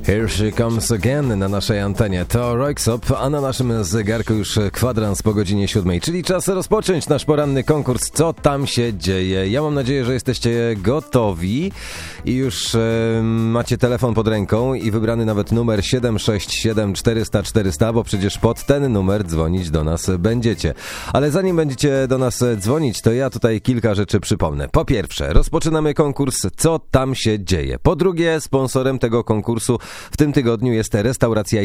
Here She Comes Again na naszej antenie. To Röyksopp, a na naszym zegarku już kwadrans po godzinie 7, czyli czas rozpocząć nasz poranny konkurs. Co tam się dzieje? Ja mam nadzieję, że jesteście gotowi i już macie telefon pod ręką i wybrany nawet numer 767 400 400, bo przecież pod ten numer dzwonić do nas będziecie. Ale zanim będziecie do nas dzwonić, to ja tutaj kilka rzeczy przypomnę. Po pierwsze, rozpoczynamy konkurs Co tam się dzieje? Po drugie, sponsorem tego konkursu w tym tygodniu jest restauracja